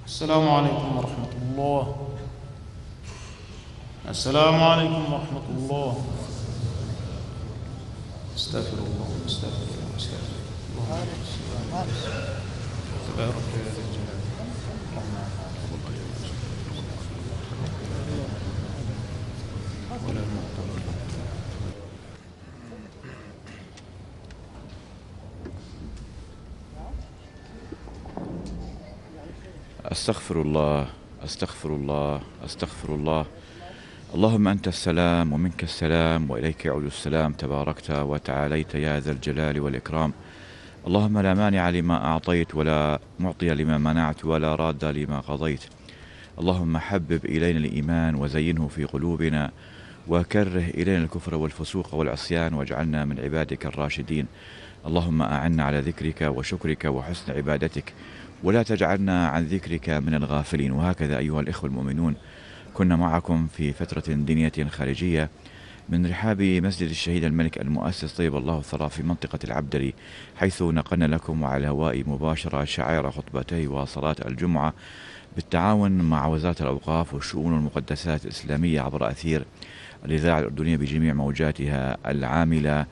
السلام عليكم ورحمة الله. السلام عليكم ورحمة الله. استغفر الله استغفر الله استغفر الله. تبارك يا ذا الجلال. اللهم ولا أستغفر الله أستغفر الله أستغفر الله. اللهم أنت السلام ومنك السلام وإليك يعود السلام، تباركت وتعاليت يا ذا الجلال والإكرام. اللهم لا مانع لما أعطيت ولا معطي لما منعت ولا راد لما قضيت. اللهم حبب إلينا الإيمان وزينه في قلوبنا وكره إلينا الكفر والفسوق والعصيان واجعلنا من عبادك الراشدين. اللهم أعنا على ذكرك وشكرك وحسن عبادتك ولا تجعلنا عن ذكرك من الغافلين. وهكذا أيها الإخوة المؤمنون، كنا معكم في فترة دينية خارجية من رحاب مسجد الشهيد الملك المؤسس طيب الله ثراه في منطقة العبدري، حيث نقلنا لكم على الهواء مباشرة شعائر خطبتي وصلاة الجمعة بالتعاون مع وزارة الأوقاف والشؤون والمقدسات الإسلامية عبر أثير الإذاعة الأردنية بجميع موجاتها العاملة،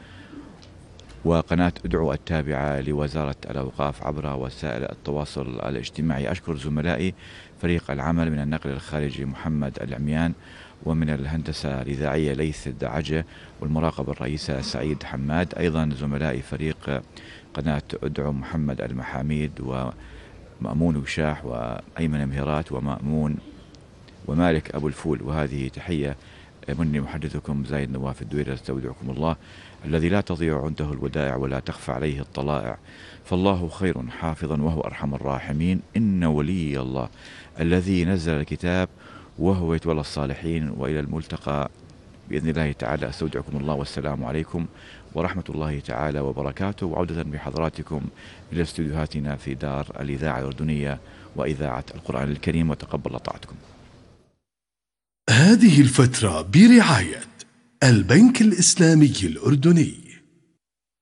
وقناة ادعو التابعة لوزارة الأوقاف عبر وسائل التواصل الاجتماعي. أشكر زملائي فريق العمل من النقل الخارجي محمد العميان، ومن الهندسة الإذاعية ليث الدعجة، والمراقبة الرئيسة سعيد حماد. أيضا زملائي فريق قناة ادعو محمد المحاميد ومأمون وشاح وأيمن مهرات ومأمون ومالك أبو الفول. وهذه تحية مني محدثكم زايد نواف الدويرة، استودعكم الله الذي لا تضيع عنده الودائع ولا تخفى عليه الطلائع، فالله خير حافظا وهو أرحم الراحمين. إن ولي الله الذي نزل الكتاب وهو يتولى الصالحين. وإلى الملتقى بإذن الله تعالى، استودعكم الله والسلام عليكم ورحمة الله تعالى وبركاته. وعودة بحضراتكم إلى استوديوهاتنا في دار الإذاعة الأردنية وإذاعة القرآن الكريم، وتقبل طاعتكم. هذه الفترة برعاية البنك الإسلامي الأردني.